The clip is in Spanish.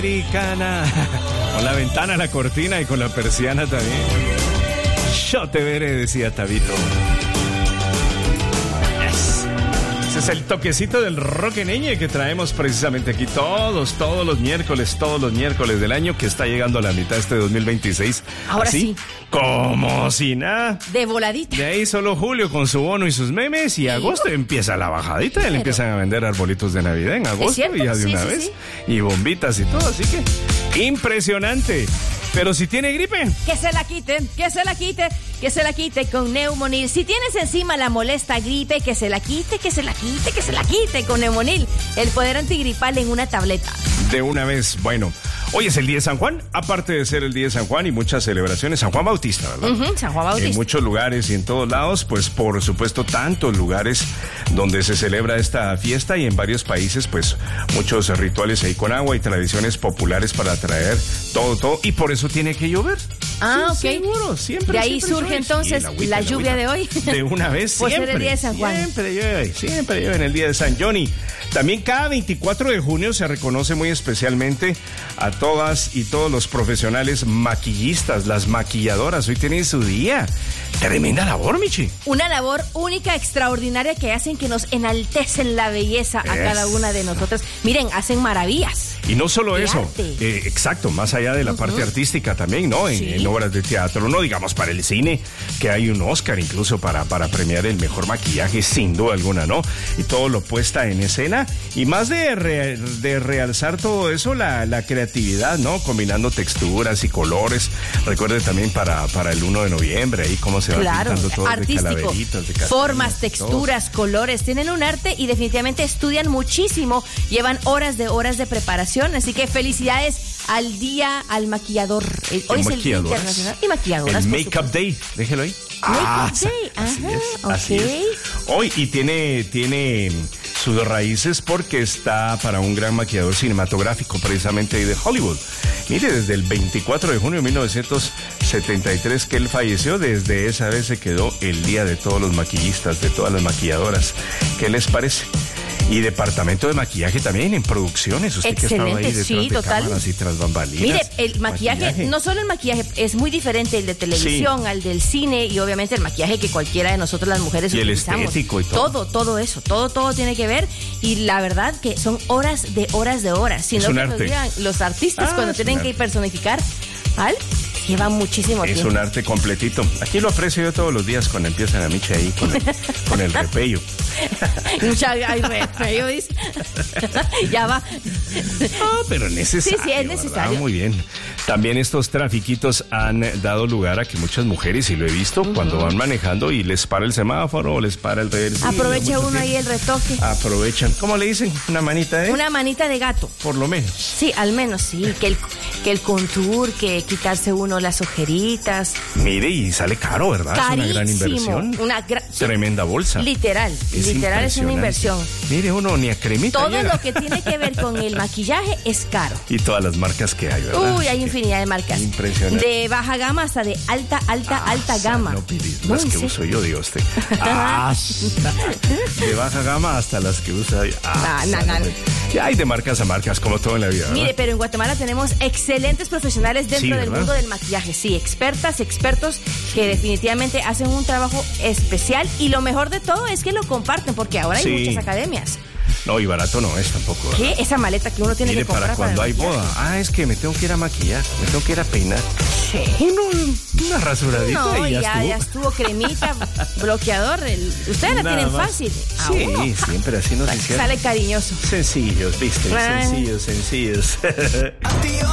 americana. Con la ventana, la cortina y con la persiana también. Yo te veré, decía Tabito. Ese es el toquecito del rock en Ñe que traemos precisamente aquí todos los miércoles del año, que está llegando a la mitad de este 2026. Ahora ¿Así? sí. Como si nada. De voladita. De ahí solo julio con su bono y sus memes, y agosto empieza la bajadita. Ya le empiezan a vender arbolitos de Navidad en agosto, ya de una vez. Y bombitas y todo, así que impresionante. Pero si tiene gripe, que se la quite, que se la quite, que se la quite con Neumonil. Si tienes encima la molesta gripe, que se la quite, que se la quite, que se la quite con Neumonil. El poder antigripal en una tableta. De una vez. Bueno, hoy es el día de San Juan, aparte de ser el día de San Juan y muchas celebraciones. San Juan Bautista, ¿verdad? San Juan Bautista. En muchos lugares y en todos lados, pues por supuesto tantos lugares donde se celebra esta fiesta, y en varios países pues muchos rituales ahí con agua y tradiciones populares para atraer todo, y por eso tiene que llover. Ah, sí, ok. Seguro, siempre. De ahí siempre surge llueve. entonces la lluvia de hoy. De una vez, pues siempre. Pues el día de San Juan. Siempre llueve en el día de San Johnny. También cada 24 de junio se reconoce muy especialmente a todas y todos los profesionales maquillistas, las maquilladoras. Hoy tienen su día. Tremenda labor, Michi. Una labor única, extraordinaria, que hacen que nos enaltecen la belleza a cada una de nosotras. Miren, hacen maravillas. Y no solo de eso, arte. Más allá de la parte artística también, ¿no? En obras de teatro, no digamos para el cine, que hay un Oscar incluso para premiar el mejor maquillaje, sin duda alguna, ¿no? Y todo lo puesta en escena, y más de realzar todo eso, la creatividad, ¿no? Combinando texturas y colores. Recuerde también para el 1 de noviembre, ahí cómo se va pintando todo artístico, de calaveritas, de formas, texturas, colores. Tienen un arte y definitivamente estudian muchísimo, llevan horas de preparación, así que felicidades al día al maquillador. Hoy es el Día Internacional y Maquilladoras. El Make-up Day, déjelo ahí. Make-up Day, así es. Hoy, y tiene sus raíces porque está para un gran maquillador cinematográfico, precisamente ahí de Hollywood. Mire, desde el 24 de junio de 1973 que él falleció, desde esa vez se quedó el día de todos los maquillistas, de todas las maquilladoras. ¿Qué les parece? Y departamento de maquillaje también en producciones. Usted que estaba ahí detrás de cámaras y tras bambalinas. Mire, el maquillaje, no solo el maquillaje, es muy diferente el de televisión al del cine, y obviamente el maquillaje que cualquiera de nosotros las mujeres y utilizamos. El estético y todo. Todo eso, todo tiene que ver, y la verdad que son horas. Si no, que nos digan los artistas cuando tienen que personificar lleva muchísimo tiempo. Es un arte completito. Aquí lo aprecio yo todos los días cuando empiezan a Miche ahí con el repello. Hay repello, dice. Ya va. Pero necesario. Sí, es necesario. ¿Verdad? Muy bien. También estos trafiquitos han dado lugar a que muchas mujeres, y lo he visto, cuando van manejando y les para el semáforo o les para el reversible. Aprovecha uno ahí el retoque. Aprovechan. ¿Cómo le dicen? Una manita de... Una manita de gato. Por lo menos. Sí, al menos sí. Que el contour, que quitarse uno las ojeritas. Mire, y sale caro, ¿verdad? Carísimo. Es una gran inversión. Tremenda bolsa. Literal es una inversión. Mire, uno ni a cremita todo llega. Lo que tiene que ver con el maquillaje es caro. Y todas las marcas que hay, ¿verdad? Hay infinidad de marcas. Impresionante. De baja gama hasta de alta gama. No pides las que uso yo, diga usted. De baja gama hasta las que usa. Ya hay de marcas a marcas, como todo en la vida, ¿verdad? Mire, pero en Guatemala tenemos excelentes profesionales dentro del mundo del maquillaje. Sí, expertos que definitivamente hacen un trabajo especial, y lo mejor de todo es que lo comparten, porque ahora hay muchas academias. No, y barato no es tampoco, ¿verdad? ¿Qué? Esa maleta que uno tiene que comprar para cuando hay boda. Es que me tengo que ir a maquillar, me tengo que ir a peinar. Sí. Una rasuradita y ya estuvo cremita, bloqueador. Ustedes la tienen fácil. Sí, siempre así nos hicieron. Sale cariñoso. Sencillos, ¿viste? Sencillos.